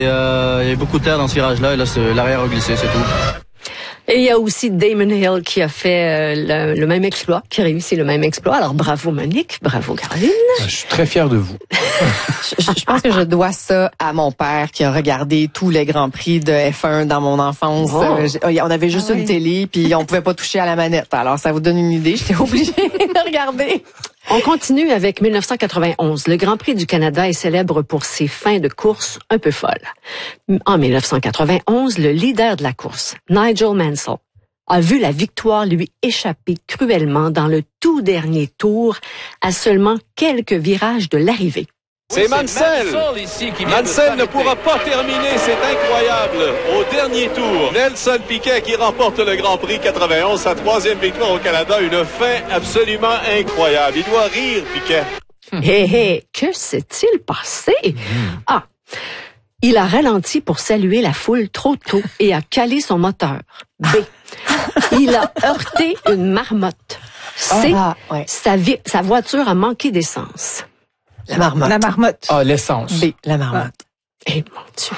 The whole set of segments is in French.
Il y a eu beaucoup de terre dans ce virage-là et là, l'arrière a glissé, c'est tout. Et il y a aussi Damon Hill qui a fait le même exploit, qui a réussi le même exploit. Alors bravo Monique, bravo Caroline. Je suis très fier de vous. Je pense que je dois ça à mon père qui a regardé tous les Grands Prix de F1 dans mon enfance. Oh. On avait juste une télé puis on pouvait pas toucher à la manette. Alors ça vous donne une idée, j'étais obligée de regarder. On continue avec 1991. Le Grand Prix du Canada est célèbre pour ses fins de course un peu folles. En 1991, le leader de la course, Nigel Mansell, a vu la victoire lui échapper cruellement dans le tout dernier tour à seulement quelques virages de l'arrivée. C'est Mansell. Mansell ne pourra pas terminer, c'est incroyable. Au dernier tour, Nelson Piquet qui remporte le Grand Prix 91, sa troisième victoire au Canada, une fin absolument incroyable. Il doit rire, Piquet. Que s'est-il passé? A. Il a ralenti pour saluer la foule trop tôt et a calé son moteur. B. Il a heurté une marmotte. C. Sa voiture a manqué d'essence. La marmotte. La marmotte. Ah, l'essence. B, la marmotte. Eh mon Dieu.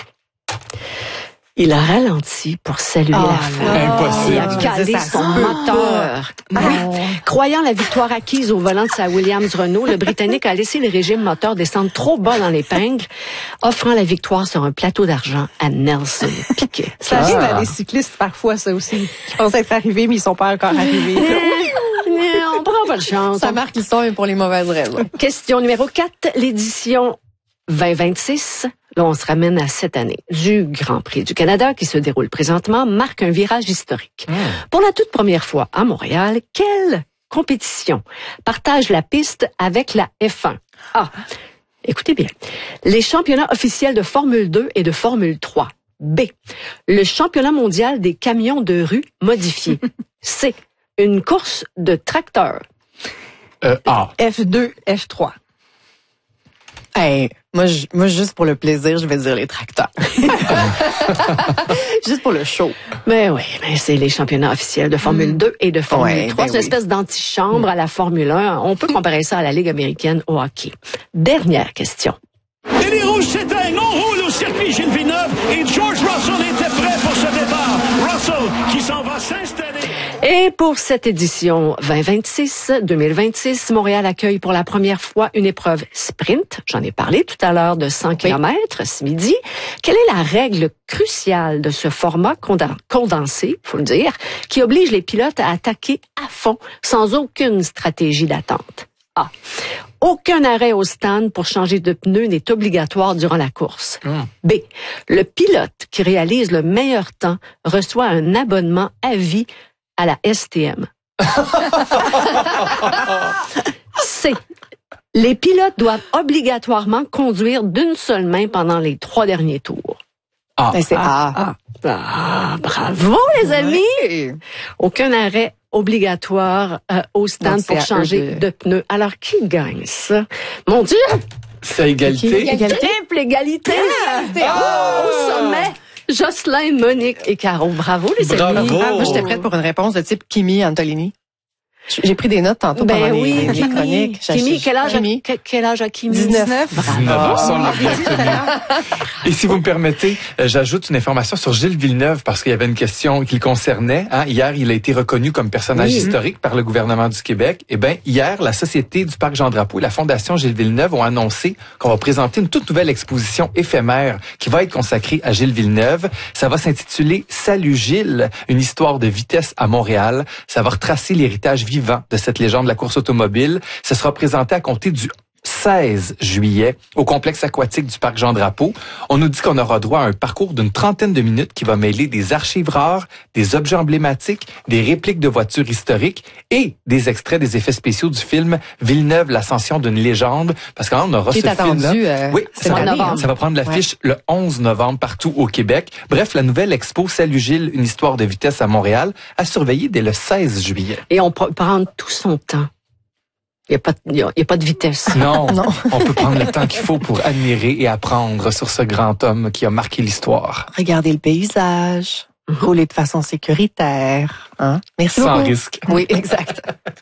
Il a ralenti pour saluer la foule. Impossible. Il a calé son moteur. Oui. Croyant la victoire acquise au volant de sa Williams Renault, le Britannique a laissé le régime moteur descendre trop bas dans l'épingle, offrant la victoire sur un plateau d'argent à Nelson Piquet. Ça arrive à des cyclistes parfois, ça aussi. Qui pensent être arrivés, mais ils sont pas encore arrivés. On prend pas de chance. Ça marque l'histoire pour les mauvaises raisons. Question numéro 4, l'édition 2026. Là, on se ramène à cette année. Du Grand Prix du Canada, qui se déroule présentement, marque un virage historique. Pour la toute première fois à Montréal, quelle compétition partage la piste avec la F1? A. Écoutez bien. Les championnats officiels de Formule 2 et de Formule 3. B. Le championnat mondial des camions de rue modifiés. C. Une course de tracteurs. A. F2, F3. Hey, moi, juste pour le plaisir, je vais dire les tracteurs. Juste pour le show. Mais oui, mais c'est les championnats officiels de Formule 2 et de Formule 3. C'est une espèce d'antichambre à la Formule 1. On peut comparer ça à la Ligue américaine au hockey. Dernière question. Et les rouges s'éteignent, on roule au circuit Gilles Villeneuve et George Russell était prêt pour ce départ. Russell qui s'en va s'installer. Et pour cette édition 2026, Montréal accueille pour la première fois une épreuve sprint. J'en ai parlé tout à l'heure de 100 km ce midi. Quelle est la règle cruciale de ce format condensé, faut le dire, qui oblige les pilotes à attaquer à fond sans aucune stratégie d'attente? A. Aucun arrêt au stand pour changer de pneu n'est obligatoire durant la course. B. Le pilote qui réalise le meilleur temps reçoit un abonnement à vie à la STM. C. Les pilotes doivent obligatoirement conduire d'une seule main pendant les 3 derniers tours. A. C'est A. Bravo les amis! Aucun arrêt obligatoire au stand donc, pour changer de pneus. Alors, qui gagne ça? Mon Dieu! C'est égalité. Triple égalité! Au sommet! Jocelyn, Monique et Caro. Bravo les amis! Moi, j'étais prête pour une réponse de type Kimi Antolini. J'ai pris des notes tantôt pendant les chroniques. Kimi, quel âge a Kimi? 19. Bravo. Ça, on l'a bien retenu. Et si vous me permettez, j'ajoute une information sur Gilles Villeneuve parce qu'il y avait une question qui le concernait. Hier, il a été reconnu comme personnage historique par le gouvernement du Québec. Eh bien, hier, la Société du Parc Jean-Drapeau et la Fondation Gilles Villeneuve ont annoncé qu'on va présenter une toute nouvelle exposition éphémère qui va être consacrée à Gilles Villeneuve. Ça va s'intituler « Salut Gilles, une histoire de vitesse à Montréal ». Ça va retracer l'héritage vivant de cette légende de la course automobile. Ce sera présenté à compter du 16 juillet au complexe aquatique du Parc Jean-Drapeau. On nous dit qu'on aura droit à un parcours d'une 30aine de minutes qui va mêler des archives rares, des objets emblématiques, des répliques de voitures historiques et des extraits des effets spéciaux du film Villeneuve, l'ascension d'une légende. Parce qu'on aura ce film-là. Oui, ça va prendre l'affiche le 11 novembre partout au Québec. Bref, la nouvelle expo Salut Gilles, une histoire de vitesse à Montréal, à surveiller dès le 16 juillet. Et on peut prendre tout son temps. Il n'y a pas de vitesse. Non, on peut prendre le temps qu'il faut pour admirer et apprendre sur ce grand homme qui a marqué l'histoire. Regardez le paysage, rouler de façon sécuritaire. Hein? Merci beaucoup. Sans risque. Oui, exact.